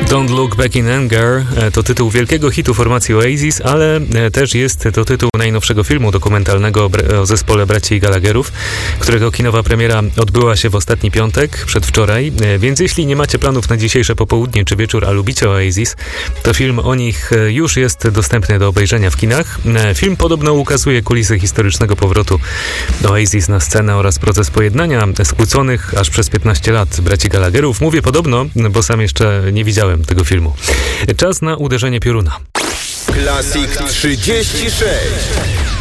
Don't Look Back in Anger to tytuł wielkiego hitu formacji Oasis, ale też jest to tytuł najnowszego filmu dokumentalnego o zespole braci Gallagherów, którego kinowa premiera odbyła się w ostatni piątek, przedwczoraj, więc jeśli nie macie planów na dzisiejsze popołudnie czy wieczór, a lubicie Oasis, to film o nich już jest dostępny do obejrzenia w kinach. Film podobno ukazuje kulisy historycznego powrotu Oasis na scenę oraz proces pojednania skłóconych aż przez 15 lat braci Gallagherów. Mówię podobno, bo sam jeszcze nie widziałem tego filmu. Czas na uderzenie pioruna. Classic 36.